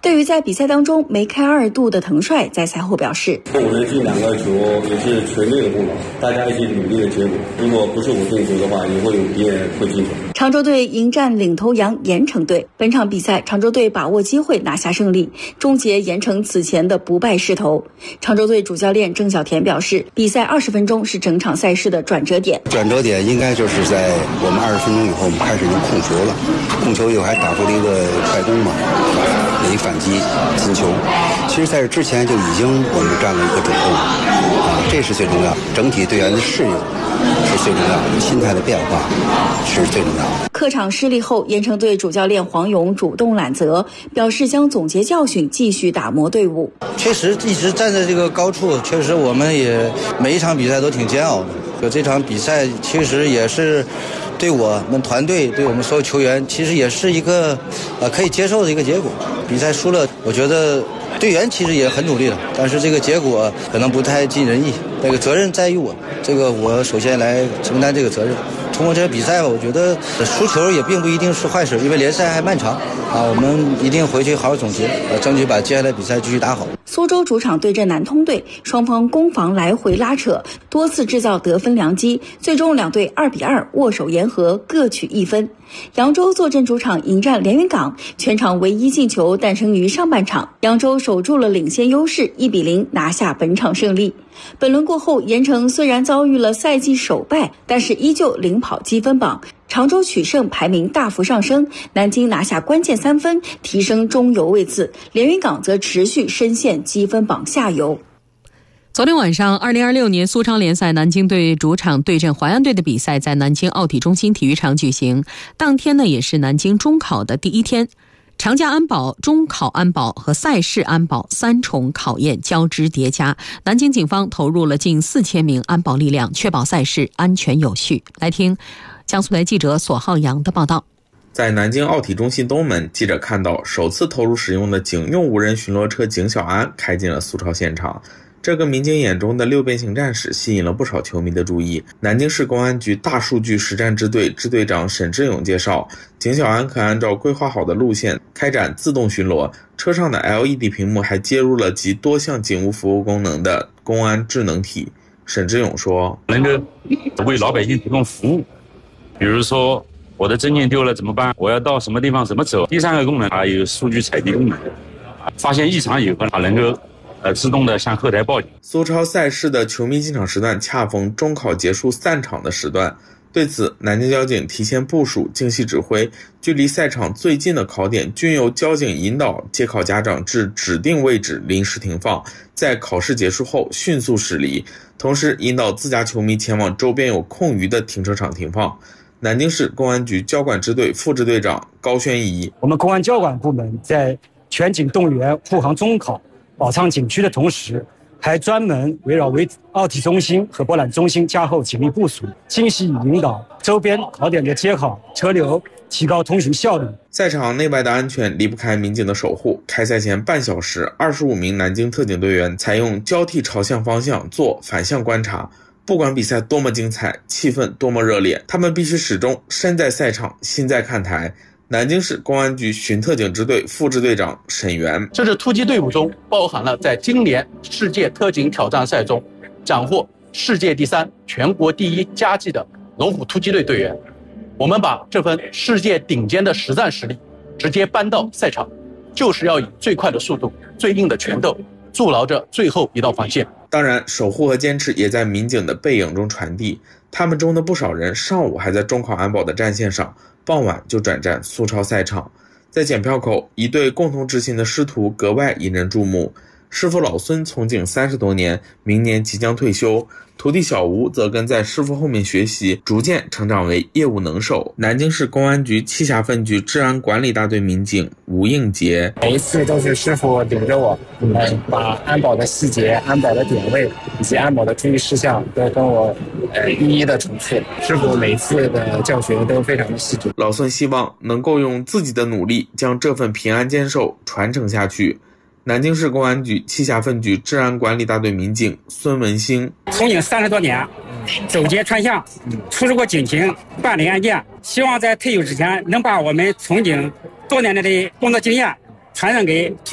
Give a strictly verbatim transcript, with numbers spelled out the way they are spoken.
对于在比赛当中梅开二度的滕帅，在赛后表示：“ 我能进两个球也是全队的功劳，大家一起努力的结果。如果不是我进球的话，也会有别人会进球。” 常州队迎战领头羊盐城队，本场比赛常州队把握机会拿下胜利，终结盐城此前的不败势头。常州队主教练郑小田表示，比赛二十分钟是整场赛事的转折点。 转折点应该就是在我们二十分钟以后，我们开始有控球了，控球以后还打出了一个快攻嘛，有一反击进球。其实在这之前就已经我们占了一个主动啊，这是最重要。整体队员的适应是最重要的，心态的变化是最重要的。 客场失利后，盐城队主教练黄勇主动揽责，表示将总结教训，继续打磨队伍。 确实一直站在这个高处，确实我们也每一场比赛都挺煎熬的。这场比赛其实也是对我们团队，对我们所有球员，其实也是一个呃可以接受的一个结果。比赛输了，我觉得队员其实也很努力了，但是这个结果可能不太尽人意。那个责任在于我，这个我首先来承担这个责任。通过这个比赛吧，我觉得输球也并不一定是坏事，因为联赛还漫长啊，我们一定回去好好总结，呃，争取把接下来比赛继续打好。 苏州主场对阵南通队，双方攻防来回拉扯，多次制造得分良机，最终两队二比二握手言和，各取一分。扬州坐镇主场迎战连云港，全场唯一进球诞生于上半场，扬州守住了领先优势，一比零拿下本场胜利。本轮过后，盐城虽然遭遇了赛季首败，但是依旧领跑积分榜，常州取胜排名大幅上升，南京拿下关键三分，提升中游位次，连云港则持续深陷积分榜下游。 昨天晚上，二零二六年苏超联赛南京队主场对阵淮安队的比赛在南京奥体中心体育场举行。当天呢，也是南京中考的第一天，长假安保、中考安保和赛事安保三重考验交织叠加。南京警方投入了近四千名安保力量，确保赛事安全有序。来听江苏台记者索浩洋的报道。 在南京奥体中心东门，记者看到首次投入使用的警用无人巡逻车警小安开进了苏超现场。这个民警眼中的六边形战士吸引了不少球迷的注意。南京市公安局大数据实战支队支队长沈志勇介绍，警小安可按照规划好的路线开展自动巡逻，车上的 L E D 屏幕还接入了集多项警务服务功能的公安智能体。沈志勇说， 能够为老百姓提供服务，比如说我的证件丢了怎么办，我要到什么地方怎么走。第三个功能还有数据采集功能，发现异常以后它能够呃，自动的向后台报警。 苏超赛事的球迷进场时段恰逢中考结束散场的时段，对此，南京交警提前部署、精细指挥，距离赛场最近的考点均由交警引导接考家长至指定位置临时停放，在考试结束后迅速驶离，同时引导自家球迷前往周边有空余的停车场停放。南京市公安局交管支队副支队长高宣仪， 我们公安交管部门在全警动员护航中考、保障景区的同时，还专门围绕为奥体中心和博览中心加厚警力部署，精细引导周边考点的接考车流，提高通行效率。 赛场内外的安全离不开民警的守护。开赛前半小时，二十五名南京特警队员采用交替朝向方向做反向观察。不管比赛多么精彩，气氛多么热烈，他们必须始终身在赛场，心在看台。南京市公安局巡特警支队副支队长沈源， 这支突击队伍中包含了在今年世界特警挑战赛中斩获世界第三、全国第一佳绩的龙虎突击队队员。我们把这份世界顶尖的实战实力直接搬到赛场，就是要以最快的速度、最硬的拳头筑牢着最后一道防线。 当然，守护和坚持也在民警的背影中传递。他们中的不少人上午还在中考安保的战线上，傍晚就转战苏超赛场。在检票口，一对共同执勤的师徒格外引人注目。师傅老孙从警三十多年，明年即将退休，徒弟小吴则跟在师傅后面学习，逐渐成长为业务能手。南京市公安局栖霞分局治安管理大队民警吴应杰， 每一次都是师傅领着我，呃，把安保的细节、安保的点位以及安保的注意事项都跟我呃一一的重复。师傅每次的教学都非常的细致。 老孙希望能够用自己的努力将这份平安坚守传承下去。南京市公安局栖霞分局治安管理大队民警孙文兴， 从警三十多年，走街串巷，出入过警情，办理案件，希望在退休之前能把我们从警多年来的工作经验传承给